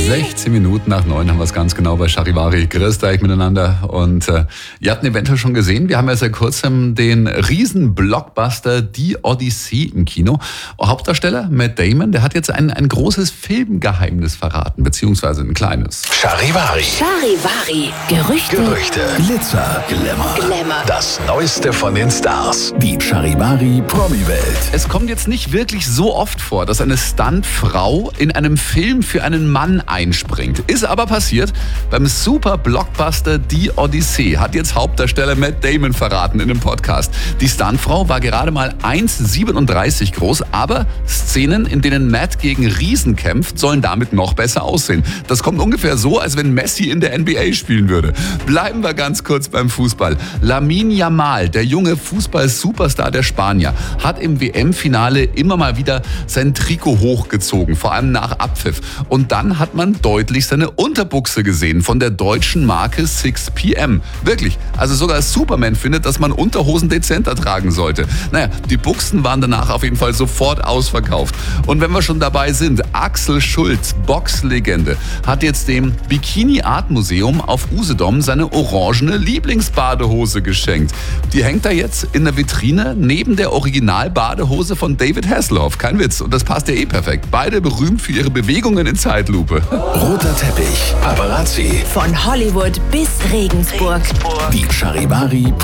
16 Minuten nach 9 haben wir es ganz genau bei Charivari. Grüßt euch miteinander. Und ihr habt ihn eventuell schon gesehen, wir haben ja seit kurzem den Riesen-Blockbuster Die Odyssee im Kino. Hauptdarsteller Matt Damon, der hat jetzt ein großes Filmgeheimnis verraten, beziehungsweise ein kleines. Charivari. Gerüchte. Glitzer. Glamour. Das Neueste von den Stars. Die Charivari Promi-Welt. Es kommt jetzt nicht wirklich so oft vor, dass eine Stuntfrau in einem Film für einen Mann einspringt. Ist aber passiert beim Super-Blockbuster Die Odyssee, hat jetzt Hauptdarsteller Matt Damon verraten in einem Podcast. Die Stuntfrau war gerade mal 1,37 groß, aber Szenen, in denen Matt gegen Riesen kämpft, sollen damit noch besser aussehen. Das kommt ungefähr so, als wenn Messi in der NBA spielen würde. Bleiben wir ganz kurz beim Fußball. Lamine Yamal, der junge Fußball-Superstar der Spanier, hat im WM-Finale immer mal wieder sein Trikot hochgezogen, vor allem nach Abpfiff. Und dann hat man deutlich seine Unterbuchse gesehen von der deutschen Marke 6PM. Wirklich, also sogar Superman findet, dass man Unterhosen dezenter tragen sollte. Naja, die Buchsen waren danach auf jeden Fall sofort ausverkauft. Und wenn wir schon dabei sind, Axel Schulz, Boxlegende, hat jetzt dem Bikini Art Museum auf Usedom seine orangene Lieblingsbadehose geschenkt. Die hängt da jetzt in der Vitrine neben der Original-Badehose von David Hasselhoff. Kein Witz. Und das passt ja perfekt. Beide berühmt für ihre Bewegungen in Zeitlupe. Roter Teppich. Paparazzi. Von Hollywood bis Regensburg. Die Charivari